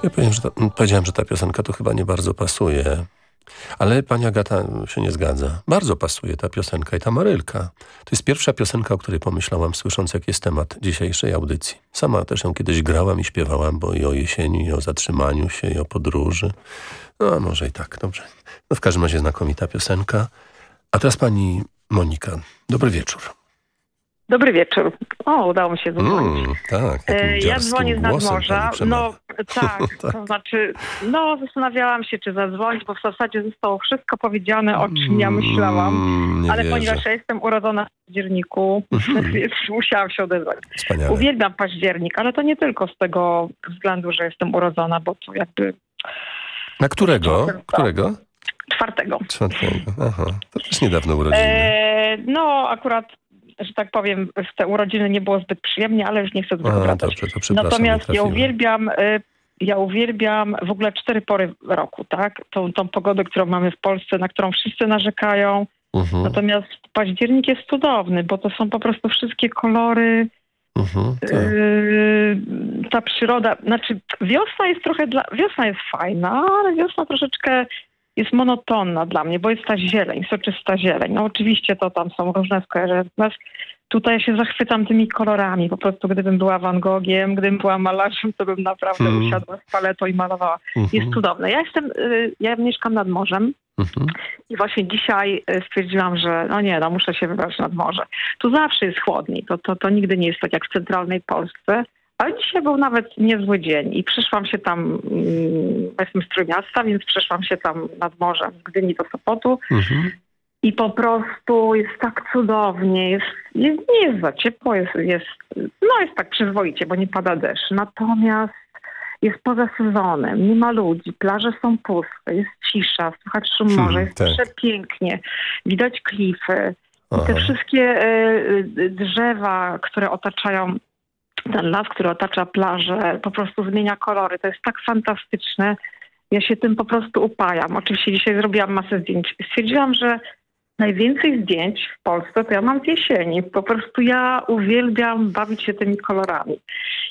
Ja powiedziałem, że ta piosenka to chyba nie bardzo pasuje. Ale pani Agata się nie zgadza. Bardzo pasuje ta piosenka i ta Marylka. To jest pierwsza piosenka, o której pomyślałam, słysząc, jaki jest temat dzisiejszej audycji. Sama też ją kiedyś grałam i śpiewałam, bo i o jesieni, i o zatrzymaniu się, i o podróży. No, a może i tak, dobrze. No, w każdym razie znakomita piosenka. A teraz pani Monika. Dobry wieczór. Dobry wieczór. O, udało mi się zadzwonić. Tak, takim Ja dzwonię z nadmorza. No tak, tak. to znaczy, zastanawiałam się, czy zadzwonić, bo w zasadzie zostało wszystko powiedziane, o czym ja myślałam. Ale wierzę. ponieważ ja jestem urodzona w październiku, więc musiałam się odezwać. Wspaniale. Uwielbiam październik, ale to nie tylko z tego względu, że jestem urodzona, bo to jakby... Na którego? Którego? 4. 4. Aha, to też niedawno urodziny. Akurat, że tak powiem, w te urodziny nie było zbyt przyjemnie, ale już nie chcę do tego wracać. Dobrze, to przepraszam, Natomiast nie ja uwielbiam w ogóle 4 pory roku, tak? Tą pogodę, którą mamy w Polsce, na którą wszyscy narzekają. Natomiast październik jest cudowny, bo to są po prostu wszystkie kolory, tak. ta przyroda. Znaczy wiosna jest fajna, ale wiosna troszeczkę jest monotonna dla mnie, bo jest ta zieleń, soczysta zieleń. No oczywiście to tam są różne skojarzenia. Natomiast tutaj ja się zachwycam tymi kolorami. Po prostu gdybym była Van Gogiem, gdybym była malarzem, to bym naprawdę usiadła z paletą i malowała. Jest cudowne. Ja mieszkam nad morzem i właśnie dzisiaj stwierdziłam, że muszę się wybrać nad morze. Tu zawsze jest chłodniej. To nigdy nie jest tak jak w centralnej Polsce. Ale dzisiaj był nawet niezły dzień i przyszłam się tam, jestem z Trójmiasta, więc przyszłam się tam nad morzem z Gdyni do Sopotu i po prostu jest tak cudownie, nie jest za ciepło, jest tak przyzwoicie, bo nie pada deszcz. Natomiast jest poza sezonem, nie ma ludzi, plaże są puste, jest cisza, słychać szum morza, jest przepięknie, widać klify i te wszystkie drzewa, które otaczają ten las, który otacza plażę, po prostu zmienia kolory. To jest tak fantastyczne. Ja się tym po prostu upajam. Oczywiście dzisiaj zrobiłam masę zdjęć. Stwierdziłam, że najwięcej zdjęć w Polsce to ja mam w jesieni. Po prostu ja uwielbiam bawić się tymi kolorami.